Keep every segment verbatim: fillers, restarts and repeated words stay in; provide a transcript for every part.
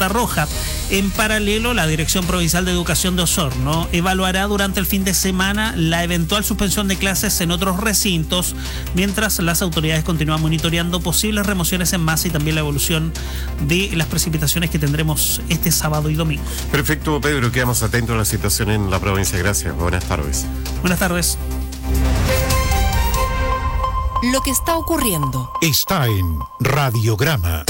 alerta roja. En paralelo, la Dirección Provincial de Educación de Osorno evaluará durante el fin de semana la eventual suspensión de clases en otros recintos, mientras las autoridades continúan monitoreando posibles remociones en masa y también la evolución de las precipitaciones que tendremos este sábado y domingo. Perfecto, Pedro, quedamos atentos a la situación en la provincia. Gracias, buenas tardes. Buenas tardes. Lo que está ocurriendo está en Radiograma.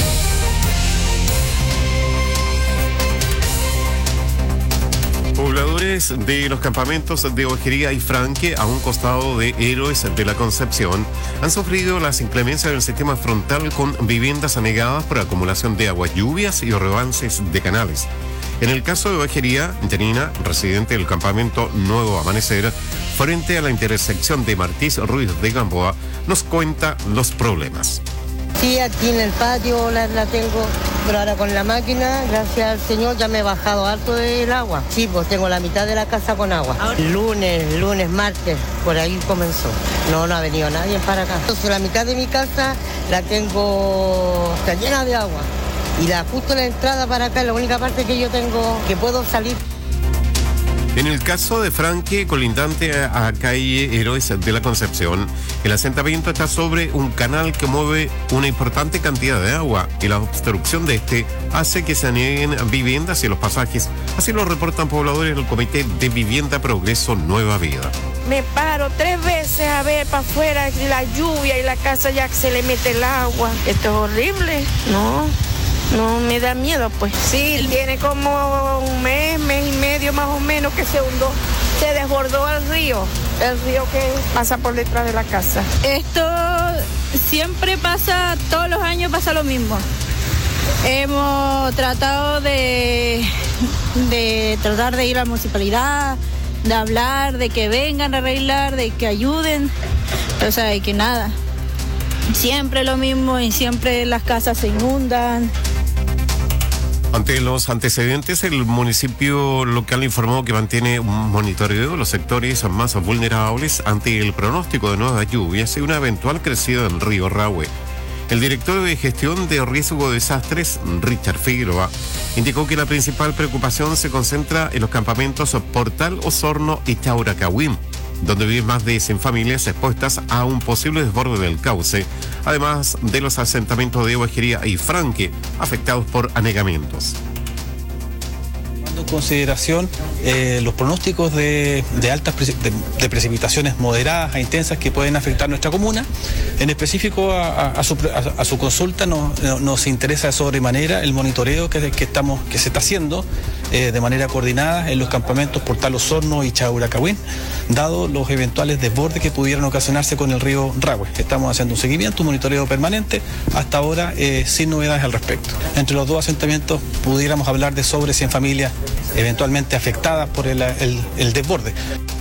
Pobladores de los campamentos de Ovejería y Franque, a un costado de Héroes de la Concepción, han sufrido las inclemencias del sistema frontal con viviendas anegadas por acumulación de aguas, lluvias y revances de canales. En el caso de Ovejería, Janina, residente del campamento Nuevo Amanecer, frente a la intersección de Martís Ruiz de Gamboa, nos cuenta los problemas. Sí, aquí en el patio la, la tengo, pero ahora con la máquina, gracias al Señor, ya me he bajado harto del agua. Sí, pues tengo la mitad de la casa con agua. Lunes, lunes, martes, por ahí comenzó. No, no ha venido nadie para acá. Entonces la mitad de mi casa la tengo, está llena de agua. Y la, justo la entrada para acá es la única parte que yo tengo, que puedo salir. En el caso de Franque, colindante a, a calle Héroes de la Concepción, el asentamiento está sobre un canal que mueve una importante cantidad de agua y la obstrucción de este hace que se anieguen viviendas y los pasajes. Así lo reportan pobladores del Comité de Vivienda Progreso Nueva Vida. Me paro tres veces a ver para afuera la lluvia y la casa ya que se le mete el agua. Esto es horrible, ¿no? No, me da miedo, pues. Sí, tiene como un mes, mes y medio más o menos que se hundó. Se desbordó el río, el río que pasa por detrás de la casa. Esto siempre pasa, todos los años pasa lo mismo. Hemos tratado de, de tratar de ir a la municipalidad, de hablar, de que vengan a arreglar, de que ayuden, o sea, de que nada. Siempre lo mismo y siempre las casas se inundan. Ante los antecedentes, el municipio local informó que mantiene un monitoreo de los sectores más vulnerables ante el pronóstico de nuevas lluvias y una eventual crecida del río Rahue. El director de Gestión de Riesgo de Desastres, Richard Figueroa, indicó que la principal preocupación se concentra en los campamentos Portal, Osorno y Chauracahuín, donde viven más de cien familias expuestas a un posible desborde del cauce, además de los asentamientos de Ovejería y Franque, afectados por anegamientos. Tomando en consideración eh, los pronósticos de, de altas de, de precipitaciones moderadas a intensas que pueden afectar nuestra comuna, en específico a, a, a, su, a, a su consulta nos, nos interesa de sobremanera el monitoreo que, que, estamos, que se está haciendo eh, de manera coordinada en los campamentos Portal Osorno y Chauracahuín, dado los eventuales desbordes que pudieran ocasionarse con el río Rahue. Estamos haciendo un seguimiento, un monitoreo permanente, hasta ahora eh, sin novedades al respecto. Entre los dos asentamientos pudiéramos hablar de sobre cien familias eventualmente afectadas por el, el, el desborde.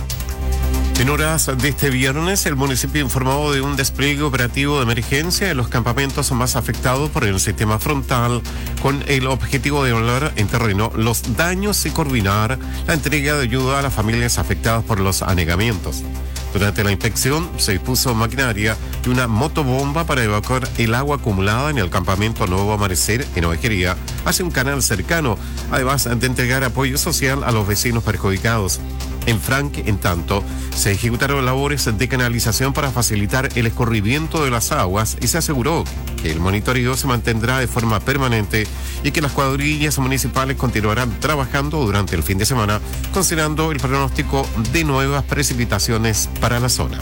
En horas de este viernes, el municipio informó de un despliegue operativo de emergencia en los campamentos más afectados por el sistema frontal, con el objetivo de evaluar en terreno los daños y coordinar la entrega de ayuda a las familias afectadas por los anegamientos. Durante la inspección se dispuso maquinaria y una motobomba para evacuar el agua acumulada en el campamento Nuevo Amanecer en Ovejería hacia un canal cercano, además de entregar apoyo social a los vecinos perjudicados. En Franque, en tanto, se ejecutaron labores de canalización para facilitar el escorrimiento de las aguas y se aseguró que el monitoreo se mantendrá de forma permanente y que las cuadrillas municipales continuarán trabajando durante el fin de semana, considerando el pronóstico de nuevas precipitaciones para la zona.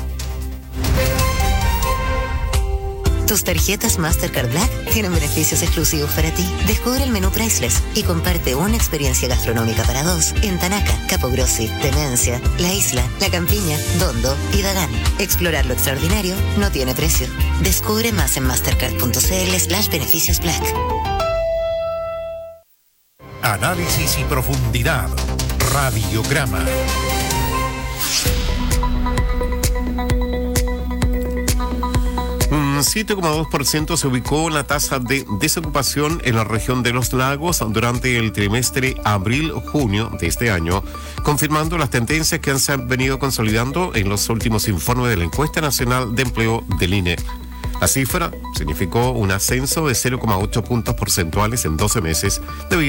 Tus tarjetas Mastercard Black tienen beneficios exclusivos para ti. Descubre el menú Priceless y comparte una experiencia gastronómica para dos en Tanaca, Capogrossi, Demencia, La Isla, La Campiña, Dondo y Dagán. Explorar lo extraordinario no tiene precio. Descubre más en mastercard.cl slash beneficios black. Análisis y profundidad. Radiograma. siete coma dos por ciento se ubicó la tasa de desocupación en la región de los lagos durante el trimestre abril-junio de este año, confirmando las tendencias que se han venido consolidando en los últimos informes de la Encuesta Nacional de Empleo del I N E. La cifra significó un ascenso de cero coma ocho puntos porcentuales en doce meses, debido